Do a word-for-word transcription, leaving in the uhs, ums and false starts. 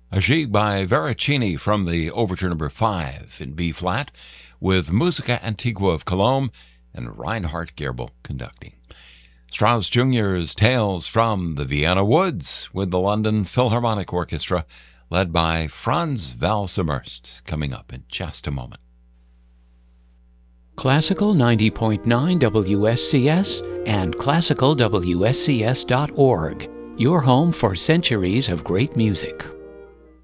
A Gigue by Veracini from the Overture Number five in B-flat, with Musica Antigua of Cologne and Reinhard Gerbel conducting. Strauss Junior's Tales from the Vienna Woods, with the London Philharmonic Orchestra, led by Franz Valsemörst, coming up in just a moment. Classical ninety point nine W S C S and classical W S C S dot org, your home for centuries of great music.